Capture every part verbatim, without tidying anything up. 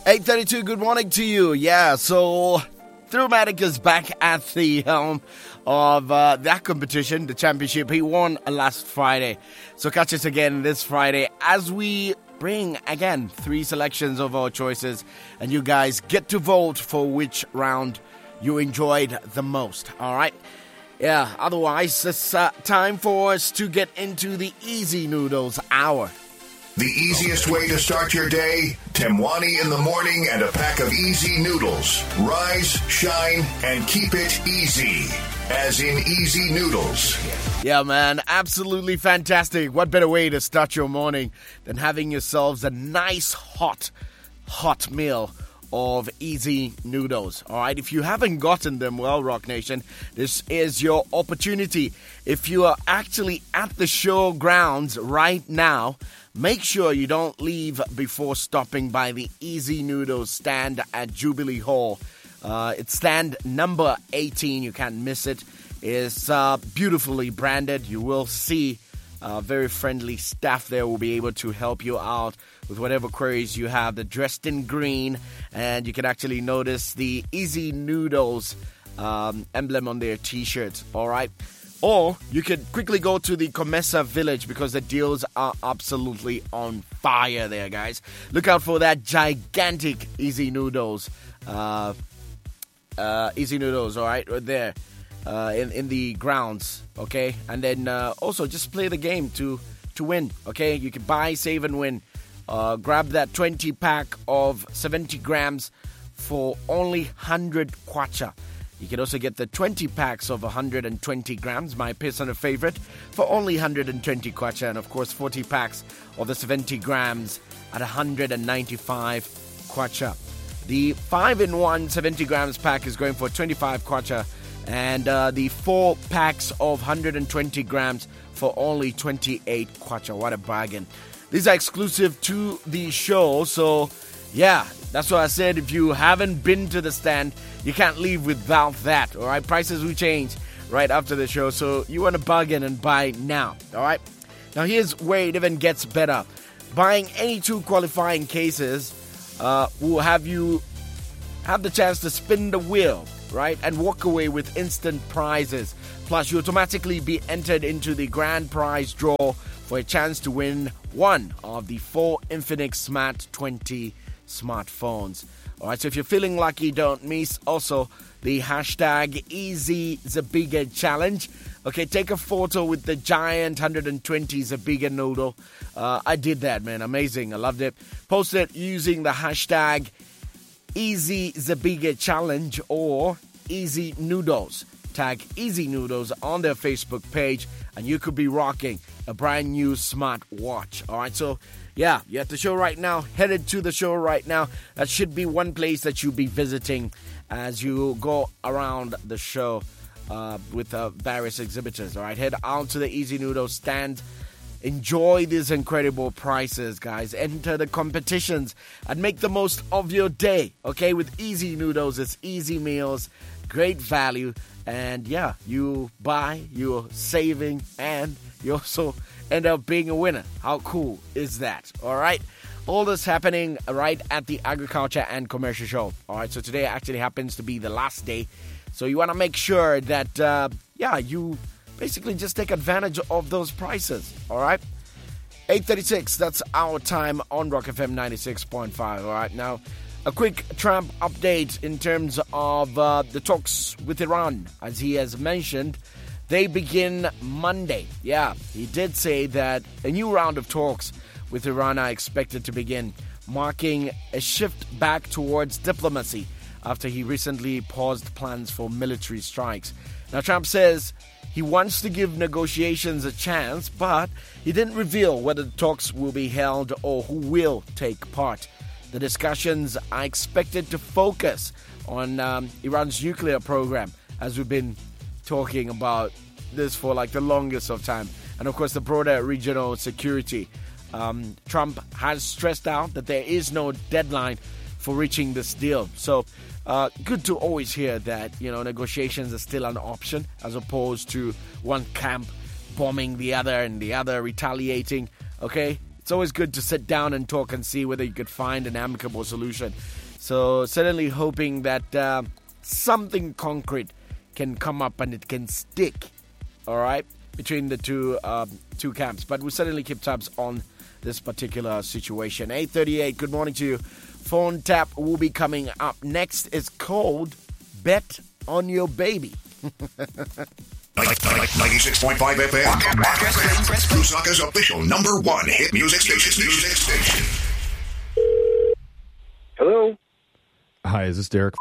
eight thirty-two, good morning to you. Yeah, so Thrillmatic is back at the helm of uh, that competition, the championship. He won last Friday. So catch us again this Friday as we bring, again, three selections of our choices. And you guys get to vote for which round you enjoyed the most. All right? Yeah, otherwise, it's uh, time for us to get into the Easy Noodles Hour. The easiest way to start your day, Timwani in the morning and a pack of easy noodles. Rise, shine, and keep it easy. As in easy noodles. Yeah, man, absolutely fantastic. What better way to start your morning than having yourselves a nice, hot, hot meal of easy noodles. All right, if you haven't gotten them, well, Rock Nation, this is your opportunity. If you are actually at the show grounds right now, make sure you don't leave before stopping by the Easy Noodles stand at Jubilee Hall. Uh, it's stand number eighteen. You can't miss it. It's uh, beautifully branded. You will see uh, very friendly staff there will be able to help you out with whatever queries you have. They're dressed in green, and you can actually notice the Easy Noodles um, emblem on their T-shirts. All right. Or you could quickly go to the Comesa Village because the deals are absolutely on fire there, guys. Look out for that gigantic Easy Noodles. Uh, uh, Easy Noodles, all right, right there uh, in, in the grounds, okay? And then uh, also just play the game to, to win, okay? You can buy, save, and win. Uh, grab that twenty pack of seventy grams for only one hundred kwacha. You can also get the twenty packs of one hundred twenty grams, my personal favorite, for only one hundred twenty kwacha. And, of course, forty packs of the seventy grams at one hundred ninety-five kwacha. The five in one seventy grams pack is going for twenty-five kwacha. And uh, the four packs of one hundred twenty grams for only twenty-eight kwacha. What a bargain. These are exclusive to the show, so... yeah, that's what I said. If you haven't been to the stand, you can't leave without that, all right? Prices will change right after the show, so you want to bargain and buy now, all right? Now, here's where it even gets better. Buying any two qualifying cases uh, will have you have the chance to spin the wheel, right? And walk away with instant prizes. Plus, you automatically be entered into the grand prize draw for a chance to win one of the four Infinix Smart twenty smartphones. All right, so if you're feeling lucky, don't miss also the hashtag Easy Zabiga Challenge. Okay, take a photo with the giant one hundred twenty Zabiga noodle. Uh, I did that, man. Amazing. I loved it. Post it using the hashtag Easy Zabiga Challenge or Easy Noodles. Tag Easy Noodles on their Facebook page, and you could be rocking a brand new smart watch. All right, so yeah, you're at the show right now, headed to the show right now. That should be one place that you'll be visiting as you go around the show uh, with uh, various exhibitors. All right, head out to the Easy Noodles stand. Enjoy these incredible prices, guys. Enter the competitions and make the most of your day. Okay, with Easy Noodles, it's easy meals, great value, and yeah, you buy, you're saving, and you also end up being a winner. How cool is that? All right. All this happening right at the Agriculture and Commercial Show. All right. So today actually happens to be the last day. So you want to make sure that, uh, yeah, you basically just take advantage of those prices. All right. eight thirty-six. That's our time on Rock F M ninety-six point five. All right. Now, a quick Trump update in terms of uh, the talks with Iran. As he has mentioned, they begin Monday. Yeah, he did say that a new round of talks with Iran are expected to begin, marking a shift back towards diplomacy after he recently paused plans for military strikes. Now, Trump says he wants to give negotiations a chance, but he didn't reveal whether the talks will be held or who will take part. The discussions are expected to focus on um, Iran's nuclear program, as we've been talking about this for like the longest of time, and of course the broader regional security. Um, Trump has stressed out that there is no deadline for reaching this deal. So uh, good to always hear that, you know, negotiations are still an option as opposed to one camp bombing the other and the other retaliating. Okay, it's always good to sit down and talk and see whether you could find an amicable solution. So certainly hoping that uh, something concrete can come up and it can stick, all right, between the two um, two camps. But we'll certainly keep tabs on this particular situation. eight thirty-eight, good morning to you. Phone tap will be coming up. Next is called Bet on Your Baby. ninety-six point five F M. Lusaka's official number one hit music station. Music station. Hello. Hi, is this Derek?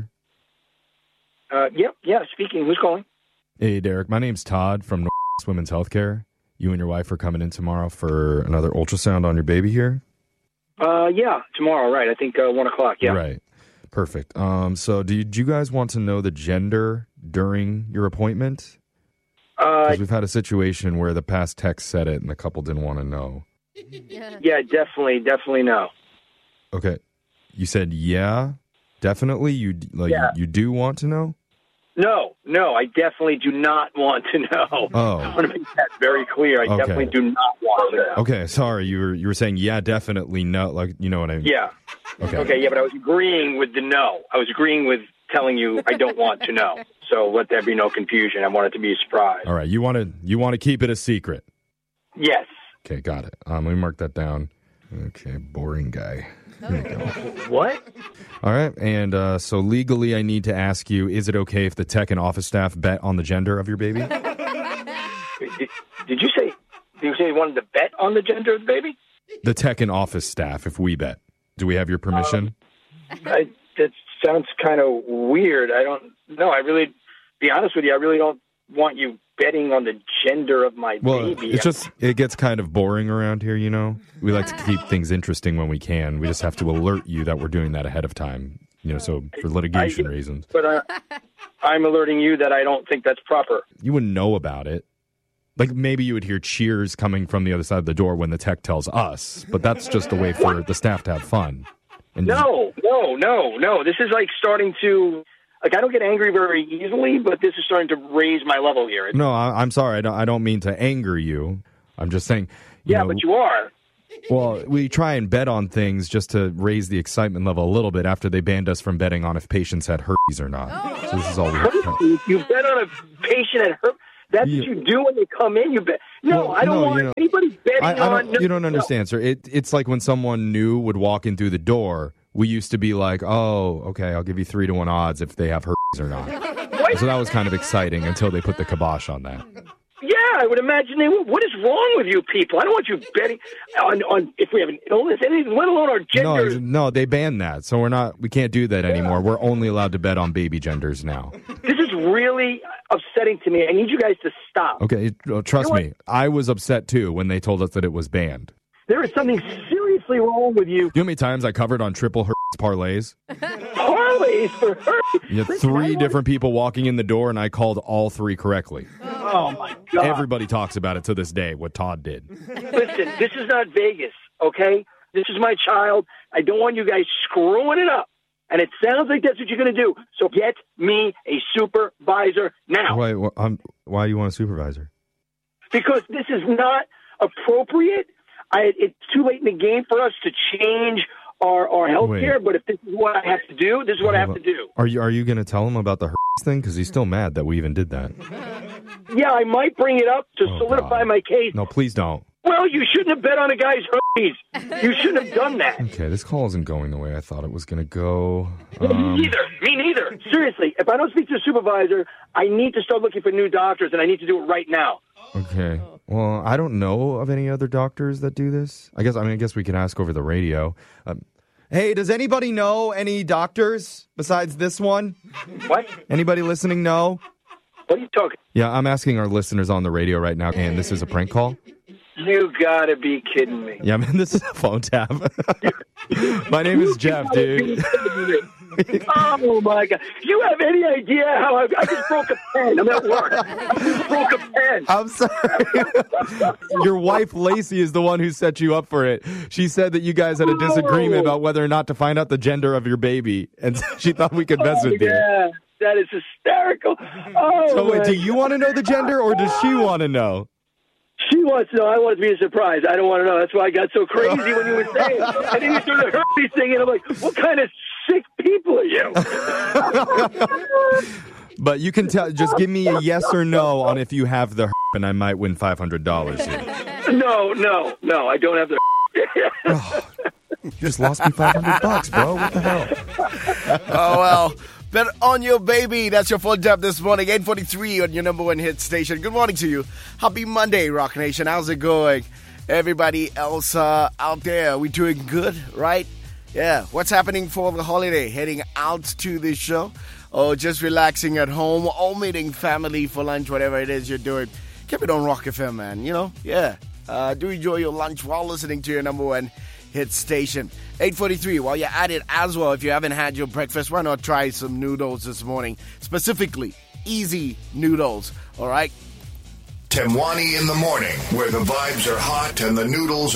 Uh, yep, yeah, speaking. Who's calling? Hey, Derek. My name's Todd from Northwest Women's Healthcare. You and your wife are coming in tomorrow for another ultrasound on your baby here? Uh, yeah, tomorrow, right. I think uh, one o'clock, yeah. Right. Perfect. Um, so did you guys want to know the gender during your appointment? Because Uh, we've had a situation where the past text said it and the couple didn't want to know. yeah, definitely, definitely no. Okay. You said yeah? Definitely? You like Yeah. you, you do want to know? No, no, I definitely do not want to know. Oh. I want to make that very clear. I Okay. definitely do not want to know. Okay, sorry. You were you were saying yeah, definitely no, like you know what I mean. Yeah. Okay. Okay, yeah, but I was agreeing with the no. I was agreeing with telling you I don't want to know. So let there be no confusion. I want it to be a surprise. All right. You want to you want to keep it a secret. Yes. Okay, got it. Um, let me mark that down. Okay, boring guy. Here we go. What? All right, and uh, so legally I need to ask you, is it okay if the tech and office staff bet on the gender of your baby? Did, did you say did you say you wanted to bet on the gender of the baby? The tech and office staff, if we bet. Do we have your permission? I, that sounds kind of weird. I don't know. I really, be honest with you, I really don't want you betting on the gender of my Well, baby. it's just, it gets kind of boring around here, you know? We like to keep things interesting when we can. We just have to alert you that we're doing that ahead of time, you know, so for litigation I- reasons. But uh, I'm alerting you that I don't think that's proper. You wouldn't know about it. Like maybe you would hear cheers coming from the other side of the door when the tech tells us, but that's just a way for the staff to have fun. And No, no, no, no. This is like starting to, like, I don't get angry very easily, but this is starting to raise my level here. No, I, I'm sorry. I don't, I don't mean to anger you. I'm just saying, you yeah, know, but you are. well, we try and bet on things just to raise the excitement level a little bit after they banned us from betting on if patients had herpes or not. So this is all we You, you bet on a patient at her. That's You- what you do when they come in. You bet. No, Well, I don't no, want you know, anybody betting I, I on. don't, no, you don't no. understand, sir. It, it's like when someone new would walk in through the door, we used to be like, oh, okay, I'll give you three to one odds if they have herpes or not. So that was kind of exciting until they put the kibosh on that. Yeah, I would imagine they would. What is wrong with you people? I don't want you betting on, on if we have an illness, anything, let alone our No, gender. no, they banned that, so we're not. We can't do that anymore. We're only allowed to bet on baby genders now. This is really upsetting to me. I need you guys to stop. Okay, uh, trust You know me, I was upset too when they told us that it was banned. There is something seriously wrong with you. You know how many times I covered on triple herpes parlays? Parlays for her. You had Listen, I three want- different people walking in the door, and I called all three correctly. Oh my God! Everybody talks about it to this day, what Todd did. Listen, this is not Vegas, okay? This is my child. I don't want you guys screwing it up. And it sounds like that's what you're going to do. So get me a supervisor now. Why, wh- um, why do you want a supervisor? Because this is not appropriate. I, it's too late in the game for us to change our, our health Wait. care. But if this is what I have to do, this is what I have Hold to on. do. Are you are you going to tell him about the herpes thing? Because he's still mad that we even did that. Yeah, I might bring it up to Oh, solidify God. my case. No, please don't. Well, you shouldn't have bet on a guy's herpes. You shouldn't have done that. Okay, this call isn't going the way I thought it was going to go. Me Um, neither. Me neither. Seriously, if I don't speak to a supervisor, I need to start looking for new doctors, and I need to do it right now. okay. Well, I don't know of any other doctors that do this. I guess I mean I guess we can ask over the radio. Um, hey, does anybody know any doctors besides this one? What? Anybody listening know? What are you talking? Yeah, I'm asking our listeners on the radio right now, and this is a prank call. You gotta be kidding me. Yeah, man, this is a phone tap. My name is Jeff, You gotta be dude. kidding me. Oh my God! Do you have any idea how I, I just broke a pen? I'm at work. I just broke a pen. I'm sorry. Your wife, Lacey, is the one who set you up for it. She said that you guys had a disagreement about whether or not to find out the gender of your baby, and she thought we could mess Oh, with you. yeah, that is hysterical. Oh, So wait, my do you want to know the gender, or does she want to know? She wants to know. I want it to be a surprise. I don't want to know. That's why I got so crazy when you were saying. And then you started the herpes thing, and I'm like, what kind of sick people are you? But you can tell. Just give me a yes or no on if you have the herp, and I might win five hundred dollars here. No, no, no. I don't have the. Oh, you just lost me five hundred bucks, bro. What the hell? Oh, well. Bet on your baby. That's your phone tap this morning. eight forty-three on your number one hit station. Good morning to you. Happy Monday, Rock Nation. How's it going? Everybody else uh, out there, we doing good, right? Yeah. What's happening for the holiday? Heading out to the show? Or just relaxing at home? Or meeting family for lunch, whatever it is you're doing. Keep it on Rock F M, man. You know? Yeah. Uh, do enjoy your lunch while listening to your number one hit station. eight forty-three, while you're at it as well, if you haven't had your breakfast, why not try some noodles this morning? Specifically, easy noodles, all right? Temwani in the morning, where the vibes are hot and the noodles